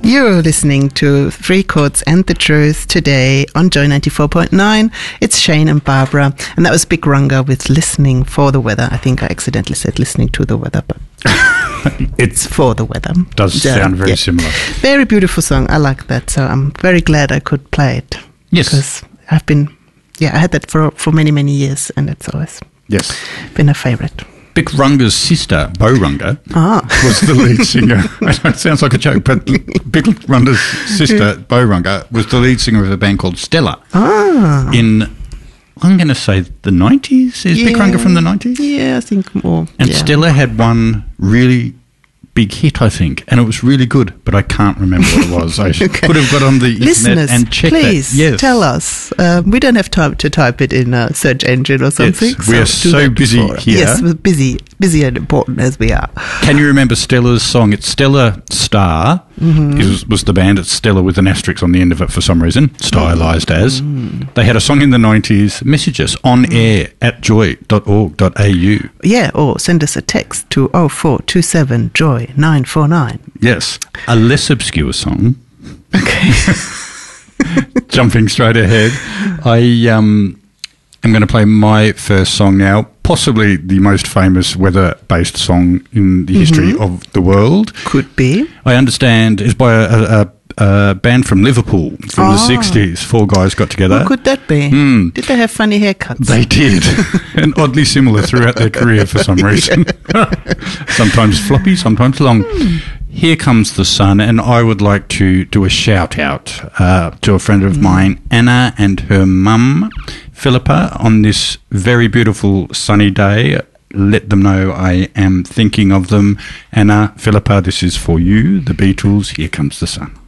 You're listening to Three Chords and the Truth today on Joy 94.9. It's Shane and Barbara, and that was Big Runga with Listening for the Weather. I think I accidentally said listening to the weather, but it's for the weather. Does sound very similar. Very beautiful song. I like that, so I'm very glad I could play it. Yes. Because I had that for many, many years, and it's always been a favourite. Big Runga's sister, Bo Runga, was the lead singer. I know it sounds like a joke, but Big Runga's sister, Bo Runga, was the lead singer of a band called Stella in, I'm going to say, the 90s? Is Big Runga from the 90s? Yeah, I think more. And Stella had one really big hit, I think, and it was really good, but I can't remember what it was. I could have got on the internet and checked please that. Yes. Tell us. We don't have time to type it in a search engine or something. Yes, we are so busy here. Yes, we're busy and important as we are. Can you remember Stella's song? It's Stella Star. Was the band. It's Stella with an asterisk on the end of it for some reason, stylised as. They had a song in the 90s. Message us on air at joy.org.au. Yeah, or send us a text to 0427 Joy 949. Yes, a less obscure song. Okay. Jumping straight ahead, I am going to play my first song now, possibly the most famous weather-based song in the history of the world. Could be. I understand it's by a band from Liverpool from the 60s. Four guys got together. What could that be? Did they have funny haircuts? They did. And oddly similar throughout their career for some reason. Sometimes floppy, sometimes long. Here Comes the Sun, and I would like to do a shout-out to a friend of mine, Anna, and her mum, Philippa, on this very beautiful sunny day. Let them know I am thinking of them. Anna, Philippa, this is for you, the Beatles, Here Comes the Sun.